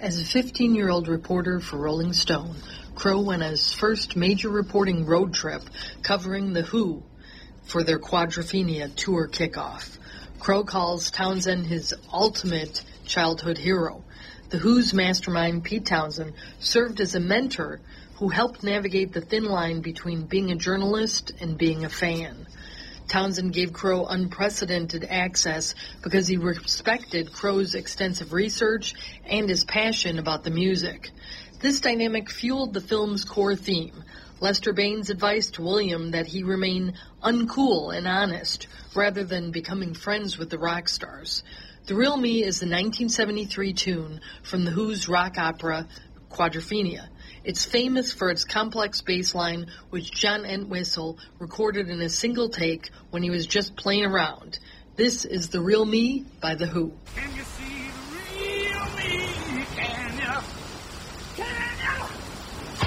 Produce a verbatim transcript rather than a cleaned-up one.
As a fifteen-year-old reporter for Rolling Stone, Crow went on his first major reporting road trip covering The Who for their Quadrophenia tour kickoff. Crow calls Townshend his ultimate childhood hero. The Who's mastermind, Pete Townshend, served as a mentor who helped navigate the thin line between being a journalist and being a fan. Townshend gave Crow unprecedented access because he respected Crow's extensive research and his passion about the music. This dynamic fueled the film's core theme, Lester Bain's advice to William that he remain uncool and honest rather than becoming friends with the rock stars. The Real Me is the nineteen seventy-three tune from The Who's rock opera, Quadrophenia. It's famous for its complex bass line, which John Entwistle recorded in a single take when he was just playing around. This is The Real Me by The Who. Can you see